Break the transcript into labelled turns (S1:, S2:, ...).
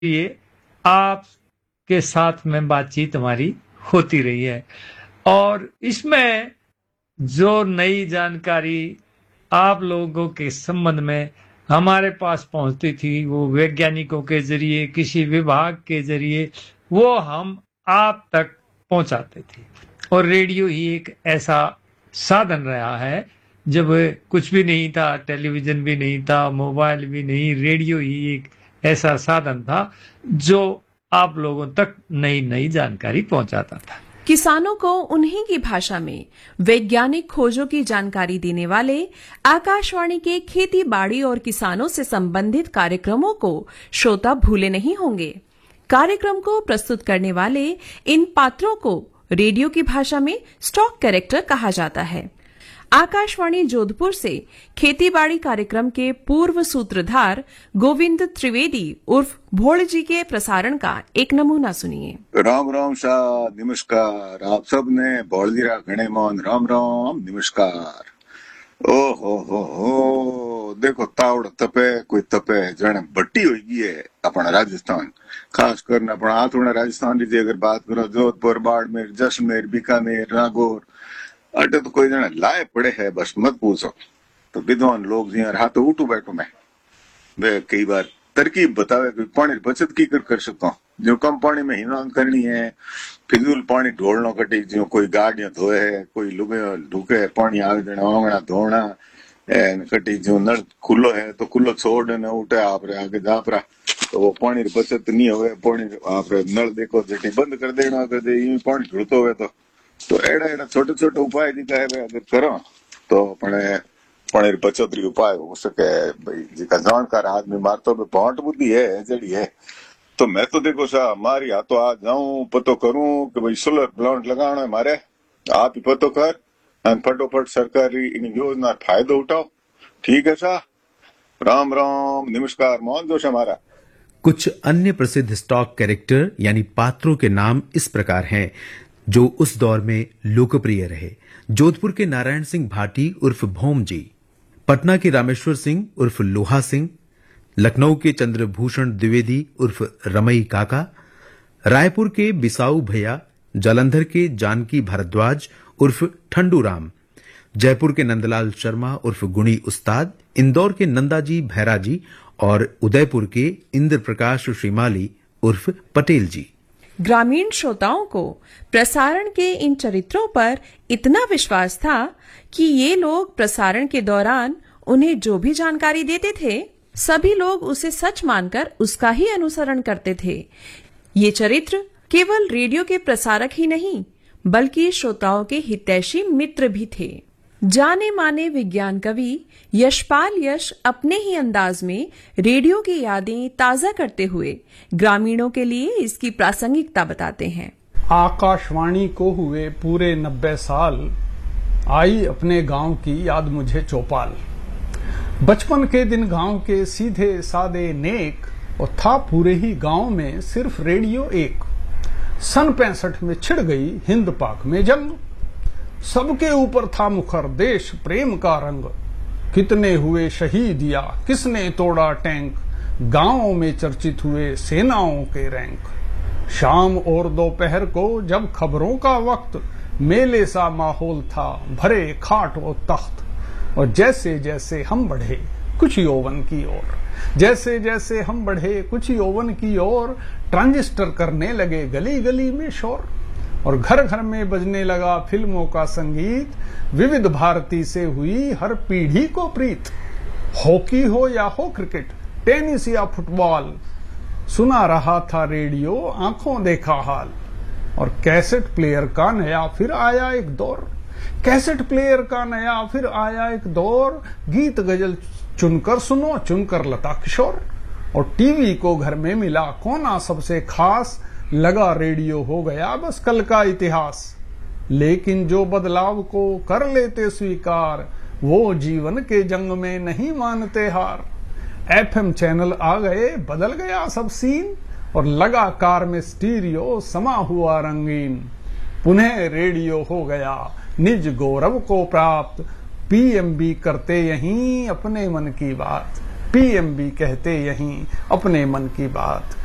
S1: ये आपके साथ में बातचीत हमारी होती रही है और इसमें जो नई जानकारी आप लोगों के संबंध में हमारे पास पहुंचती थी वो वैज्ञानिकों के जरिए किसी विभाग के जरिए वो हम आप तक पहुंचाते थे और रेडियो ही एक ऐसा साधन रहा है जब कुछ भी नहीं था, टेलीविजन भी नहीं था, मोबाइल भी नहीं, रेडियो ही एक ऐसा साधन था जो आप लोगों तक नई नई जानकारी पहुंचाता था।
S2: किसानों को उन्हीं की भाषा में वैज्ञानिक खोजों की जानकारी देने वाले आकाशवाणी के खेती बाड़ी और किसानों से संबंधित कार्यक्रमों को श्रोता भूले नहीं होंगे। कार्यक्रम को प्रस्तुत करने वाले इन पात्रों को रेडियो की भाषा में स्टॉक कैरेक्टर कहा जाता है। आकाशवाणी जोधपुर से खेतीबाड़ी कार्यक्रम के पूर्व सूत्रधार गोविंद त्रिवेदी उर्फ भोड़ जी के प्रसारण का एक नमूना सुनिए।
S3: राम राम शाह, नमस्कार। आप सब ने भोड़ जी रा घणे मान राम राम नमस्कार। ओ हो देखो तावड़ तपे कोई तपे जने भट्टी हो गई है अपना राजस्थान, खास कर अपना आथोड़ा राजस्थान की अगर बात करो, जोधपुर, बाड़मेर, जैसलमेर, बीकानेर, नागौर, अटे तो कोई जना लाए पड़े है, बस मत पूछो। तो विद्वान लोग जी हाथ तो उठू बैठो मैं वे कई बार तरकीब बतावे कि पानी बचत की कर सकता हूँ। जो कम पानी में हिनान करनी है, फिजूल पानी ढोलना कटी, जो कोई गाड़ियां धोए है, कोई लुगे ढूके पानी आगे देना आंगना धोना कटी, जो नल खुलो है तो खुलो छोड़ न उठे आप आगे जापरा, तो वो पानी बचत नहीं हुए। पानी आप नल देखो जटी बंद कर देना कर दे, यूं पानी ढुलतो हुए तो एड़ा एड़ा छोटे छोटे उपाय दिखा है अगर करो तो अपने पानी बचत री उपाय हो सके। भाई जिका जानकार आदमी मारतो में पॉट बुद्धि है जड़ी है, तो मैं तो देखो सा मारी हाथों आज जाऊं पतो करूं कि भाई सोलर प्लांट लगाना है मारे, आप ही पतो कर फटोफट सरकारी इन योजना फायदो उठाओ। ठीक है सा, राम राम नमस्कार। मोहन जोश हमारा।
S4: कुछ अन्य प्रसिद्ध स्टॉक कैरेक्टर यानी पात्रों के नाम इस प्रकार हैं जो उस दौर में लोकप्रिय रहे। जोधपुर के नारायण सिंह भाटी उर्फ भोम जी, पटना के रामेश्वर सिंह उर्फ लोहा सिंह, लखनऊ के चंद्रभूषण द्विवेदी उर्फ रमई काका, रायपुर के बिसाऊ भैया, जालंधर के जानकी भारद्वाज उर्फ ठंडू राम, जयपुर के नंदलाल शर्मा उर्फ गुणी उस्ताद, इंदौर के नंदाजी भैराजी और उदयपुर के इंद्र प्रकाश श्रीमाली उर्फ पटेल जी।
S2: ग्रामीण श्रोताओं को प्रसारण के इन चरित्रों पर इतना विश्वास था कि ये लोग प्रसारण के दौरान उन्हें जो भी जानकारी देते थे सभी लोग उसे सच मानकर उसका ही अनुसरण करते थे। ये चरित्र केवल रेडियो के प्रसारक ही नहीं बल्कि श्रोताओं के हितैषी मित्र भी थे। जाने माने विज्ञान कवि यशपाल यश अपने ही अंदाज में रेडियो की यादें ताजा करते हुए ग्रामीणों के लिए इसकी प्रासंगिकता बताते हैं।
S5: आकाशवाणी को हुए पूरे 90 साल, आई अपने गांव की याद मुझे चौपाल। बचपन के दिन गांव के सीधे सादे नेक, और था पूरे ही गांव में सिर्फ रेडियो एक। सन 65 में छिड़ गई हिंद पाक में जंग, सबके ऊपर था मुखर देश प्रेम का रंग। कितने हुए शहीद या किसने तोड़ा टैंक, गांवों में चर्चित हुए सेनाओं के रैंक। शाम और दोपहर को जब खबरों का वक्त, मेले सा माहौल था भरे खाट और तख्त। और जैसे जैसे हम बढ़े कुछ यौवन की ओर, जैसे जैसे हम बढ़े कुछ यौवन की ओर, ट्रांजिस्टर करने लगे गली गली में शोर। और घर घर में बजने लगा फिल्मों का संगीत, विविध भारती से हुई हर पीढ़ी को प्रीत। हॉकी हो या हो क्रिकेट, टेनिस या फुटबॉल, सुना रहा था रेडियो आंखों देखा हाल। और कैसेट प्लेयर का नया फिर आया एक दौर, कैसेट प्लेयर का नया फिर आया एक दौर। गीत गजल चुनकर सुनो, चुनकर लता किशोर। और टीवी को घर में मिला कोना सबसे खास, लगा रेडियो हो गया बस कल का इतिहास। लेकिन जो बदलाव को कर लेते स्वीकार, वो जीवन के जंग में नहीं मानते हार। एफएम चैनल आ गए, बदल गया सब सीन, और लगा कार में स्टीरियो समा हुआ रंगीन। पुनः रेडियो हो गया निज गौरव को प्राप्त, पीएमबी करते यहीं अपने मन की बात, पीएमबी कहते यहीं अपने मन की बात।